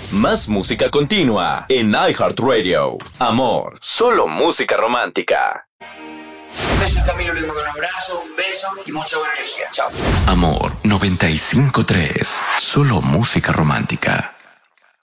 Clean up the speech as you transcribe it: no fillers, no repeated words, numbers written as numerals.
Más música continua en iHeartRadio. Amor, solo música romántica. Yo soy Camilo, les mando un abrazo, un beso y mucha buena energía. Chao. Amor 95.3. Solo música romántica.